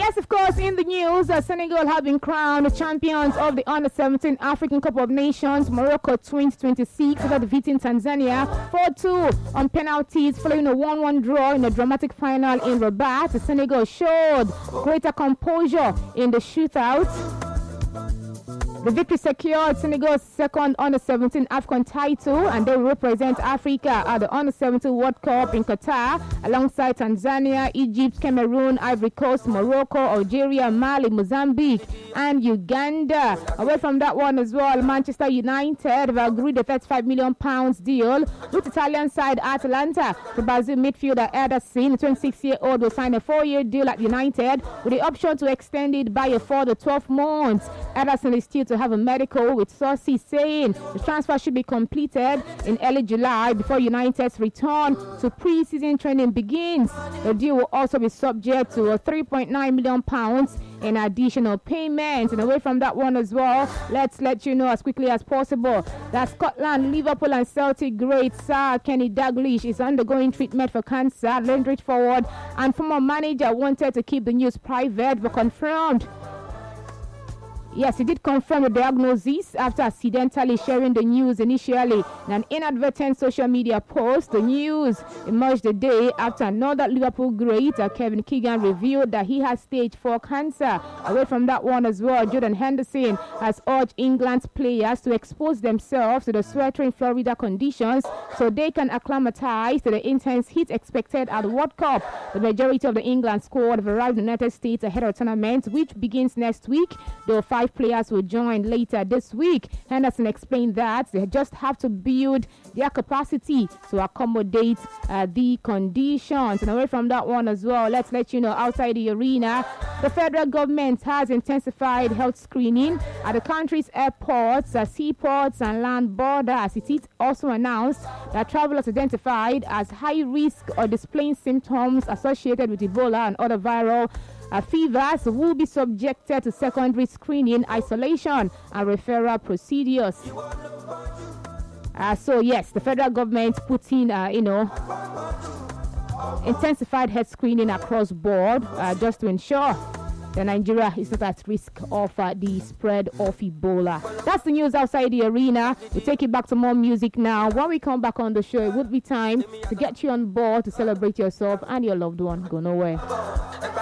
Yes, of course, in the news, Senegal have been crowned champions of the Under-17 African Cup of Nations Morocco 2026 after defeating Tanzania 4-2 on penalties following a 1-1 draw in a dramatic final in Rabat. Senegal showed greater composure in the shootout. The victory secured Senegal's second Under-17 AFCON title, and they will represent Africa at the Under-17 World Cup in Qatar alongside Tanzania, Egypt, Cameroon, Ivory Coast, Morocco, Algeria, Mali, Mozambique, and Uganda. Away from that one as well, Manchester United have agreed a £35 million deal with Italian side Atalanta. The Brazil midfielder Ederson, the 26-year-old, will sign a 4-year deal at United with the option to extend it by a further 12 months. Ederson is still to have a medical, with sources saying the transfer should be completed in early July before United's return to pre-season training begins. The deal will also be subject to a £3.9 million in additional payments. And away from that one as well, let's let you know as quickly as possible that Scotland, Liverpool and Celtic great Sir Kenny Dalglish is undergoing treatment for cancer. Lendridge forward and former manager wanted to keep the news private but confirmed. Yes, he did confirm the diagnosis after accidentally sharing the news initially in an inadvertent social media post. The news emerged the day after another Liverpool great, Kevin Keegan, revealed that he has stage 4 cancer. Away from that one as well, Jordan Henderson has urged England's players to expose themselves to the sweltering Florida conditions so they can acclimatize to the intense heat expected at the World Cup. The majority of the England squad have arrived in the United States ahead of the tournament, which begins next week, though 5 players will join later this week. Henderson explained that they just have to build their capacity to accommodate the conditions. And away from that one as well, let's let you know outside the arena, the federal government has intensified health screening at the country's airports, seaports and land borders. It is also announced that travelers identified as high risk or displaying symptoms associated with Ebola and other viral fevers will be subjected to secondary screening, isolation and referral procedures. So yes, the federal government puts in intensified health screening across board just to ensure that Nigeria is not at risk of the spread of Ebola. That's the news outside the arena. We'll take it back to more music now. When we come back on the show, it would be time to get you on board to celebrate yourself and your loved one. Go nowhere.